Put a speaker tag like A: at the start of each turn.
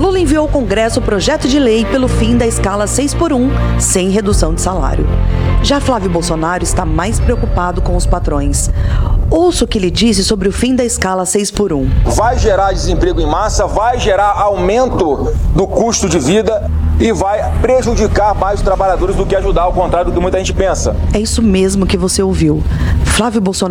A: Lula enviou ao Congresso o projeto de lei pelo fim da escala 6x1, sem redução de salário. Já Flávio Bolsonaro está mais preocupado com os patrões. Ouça o que ele disse sobre o fim da escala 6x1.
B: Vai gerar desemprego em massa, vai gerar aumento do custo de vida e vai prejudicar mais os trabalhadores do que ajudar, ao contrário do que muita gente pensa.
A: É isso mesmo que você ouviu. Flávio Bolsonaro